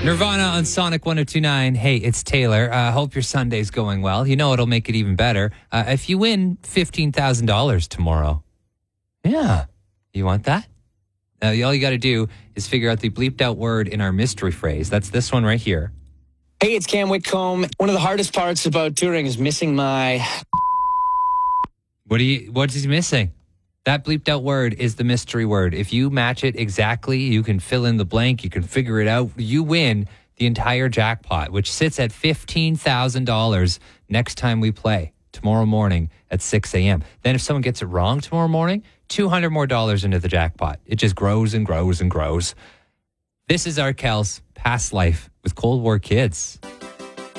Nirvana on Sonic 1029. Hey, it's Taylor. Hope your Sunday's going well. You know it'll make it even better if you win $15,000 tomorrow. Yeah. You want that? All you got to do is figure out the bleeped out word in our mystery phrase. That's this one right here. Hey, it's Cam Whitcomb. One of the hardest parts about touring is missing my... What is he missing? That bleeped out word is the mystery word. If you match it exactly, you can fill in the blank. You can figure it out. You win the entire jackpot, which sits at $15,000 next time we play tomorrow morning at 6 a.m. Then if someone gets it wrong tomorrow morning, $200 more into the jackpot. It just grows and grows and grows. This is Arkel's Past Life with Cold War Kids.